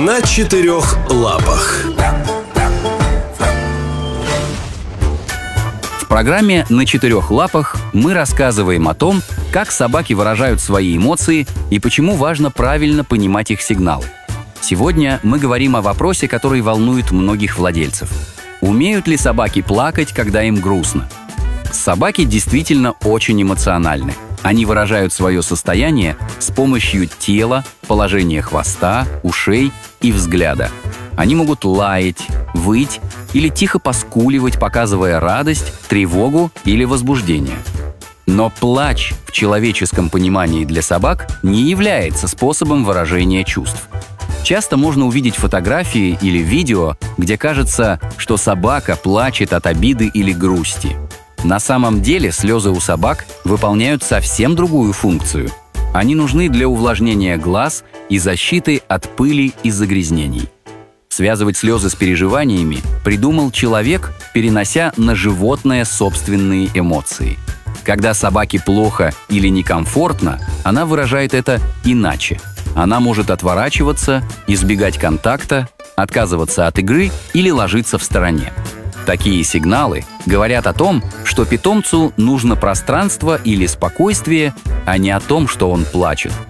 На четырех лапах. В программе «На четырех лапах» мы рассказываем о том, как собаки выражают свои эмоции и почему важно правильно понимать их сигналы. Сегодня мы говорим о вопросе, который волнует многих владельцев. Умеют ли собаки плакать, когда им грустно? Собаки действительно очень эмоциональны. Они выражают свое состояние с помощью тела, положения хвоста, ушей и взгляда. Они могут лаять, выть или тихо поскуливать, показывая радость, тревогу или возбуждение. Но плач в человеческом понимании для собак не является способом выражения чувств. Часто можно увидеть фотографии или видео, где кажется, что собака плачет от обиды или грусти. На самом деле слезы у собак выполняют совсем другую функцию. Они нужны для увлажнения глаз и защиты от пыли и загрязнений. Связывать слезы с переживаниями придумал человек, перенося на животное собственные эмоции. Когда собаке плохо или некомфортно, она выражает это иначе. Она может отворачиваться, избегать контакта, отказываться от игры или ложиться в стороне. Такие сигналы говорят о том, что питомцу нужно пространство или спокойствие, а не о том, что он плачет.